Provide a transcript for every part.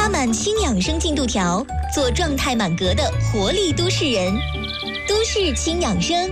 插满新养生进度条，做状态满格的活力都市人。都市轻养生。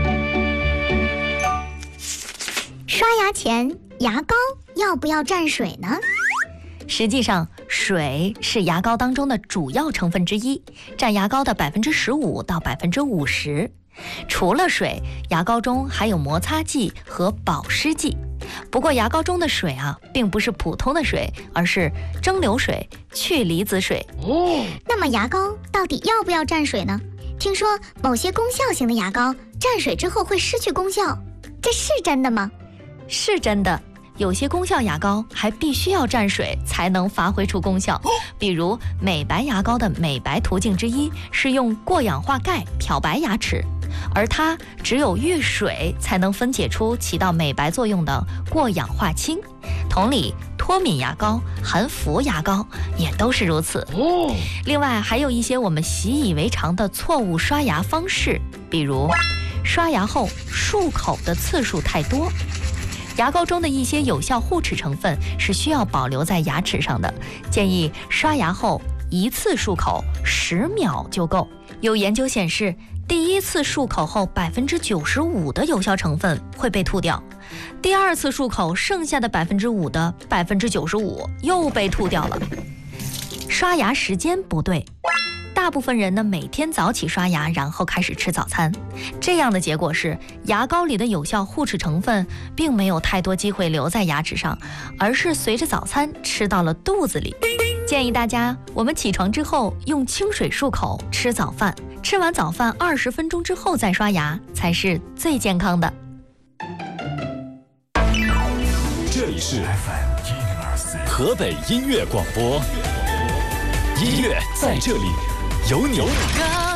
刷牙前，牙膏要不要蘸水呢？ 实际上，水是牙膏当中的主要成分之一，占牙膏的15%到50%。除了水，牙膏中还有摩擦剂和保湿剂。不过牙膏中的水并不是普通的水，而是蒸馏水、去离子水。 那么牙膏到底要不要蘸水呢？听说某些功效型的牙膏蘸水之后会失去功效，这是真的吗？ 是真的。有些功效牙膏还必须要蘸水才能发挥出功效，比如美白牙膏的美白途径之一是用过氧化钙漂白牙齿，而它只有遇水才能分解出起到美白作用的过氧化氢。同理，脱敏牙膏、含氟牙膏也都是如此。另外，还有一些我们习以为常的错误刷牙方式，比如刷牙后漱口的次数太多。牙膏中的一些有效护齿成分是需要保留在牙齿上的，建议刷牙后一次漱口10秒就够。有研究显示，第一次漱口后95%的有效成分会被吐掉，第二次漱口剩下的5%的95%又被吐掉了。刷牙时间不对，大部分人呢每天早起刷牙，然后开始吃早餐，这样的结果是牙膏里的有效护齿成分并没有太多机会留在牙齿上，而是随着早餐吃到了肚子里。建议大家，我们起床之后用清水漱口吃早饭，吃完早饭20分钟之后再刷牙才是最健康的。 这里是河北音乐广播，音乐在这里有你。